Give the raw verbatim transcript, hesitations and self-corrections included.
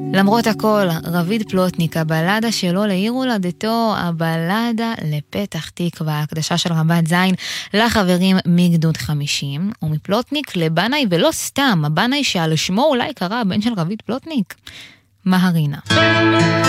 למרות הכל, רביד פלוטניק, הבלדה שלו לעיר הולדתו, הבלדה לפתח תקווה, הקדשה של רבת זין לחברים מגדוד חמישים, ומפלוטניק לבנאי, ולא סתם, הבנאי שעל שמו אולי קרא הבן של רביד פלוטניק, מהרינה.